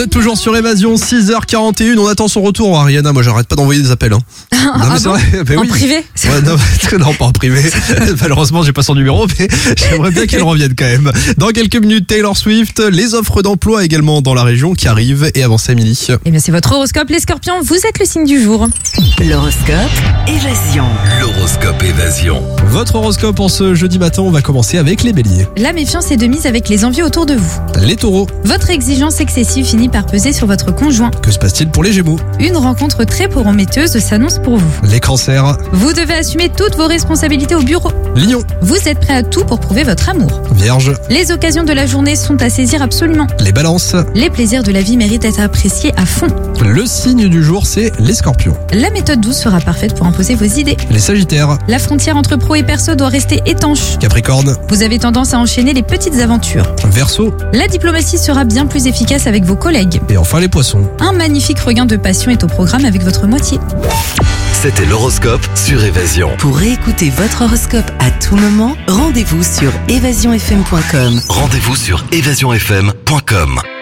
êtes toujours sur Évasion, 6h41. On attend son retour, Ariana. Moi, j'arrête pas d'envoyer des appels. Non, mais c'est vrai. Ben En oui. privé Ouais, non, pas en privé. Malheureusement, j'ai pas son numéro, mais j'aimerais bien qu'elle revienne quand même. Dans quelques minutes, Taylor Swift, les offres d'emploi également dans la région qui arrivent. Et avant ça, Émilie. Eh bien, c'est votre horoscope, les scorpions. Vous êtes le signe du jour. L'horoscope Évasion. L'horoscope Évasion. Votre horoscope en ce jeudi matin, on va commencer avec les béliers. La méfiance est de mise avec les envieux autour de vous. Les taureaux, Votre exigence excessive finit par peser sur votre conjoint. que se passe-t-il pour les gémeaux? Une rencontre très prometteuse s'annonce pour vous. Les cancers, Vous devez assumer toutes vos responsabilités au bureau. lions, Vous êtes prêt à tout pour prouver votre amour. vierges, Les occasions de la journée sont à saisir absolument. les balances. Les plaisirs de la vie méritent d'être appréciés à fond. Le signe du jour, c'est les scorpions. La méthode douce sera parfaite pour imposer vos idées. Les sagittaires, La frontière entre pro et perso doit rester étanche. capricorne, Vous avez tendance à enchaîner les petites aventures. verseau La diplomatie sera bien plus efficace avec vos collègues. et enfin les poissons. Un magnifique regain de passion est au programme avec votre moitié. C'était l'horoscope sur Évasion. Pour réécouter votre horoscope à tout moment, rendez-vous sur évasionfm.com. Rendez-vous sur évasionfm.com.